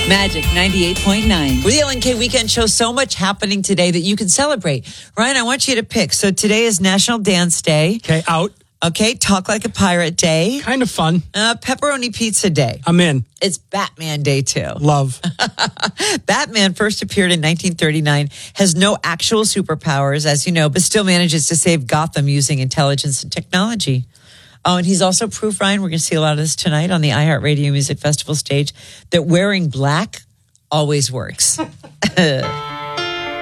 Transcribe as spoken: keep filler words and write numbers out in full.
Magic ninety-eight point nine. With the L N K Weekend Show, so much happening today that you can celebrate. Ryan, I want you to pick. So today is National Dance Day. Okay, out. Okay, Talk Like a Pirate Day. Kind of fun. Uh, Pepperoni Pizza Day. I'm in. It's Batman Day, too. Love. Batman first appeared in nineteen thirty-nine, has no actual superpowers, as you know, but still manages to save Gotham using intelligence and technology. Oh, and he's also proof, Ryan, we're going to see a lot of this tonight on the iHeartRadio Music Festival stage, that wearing black always works.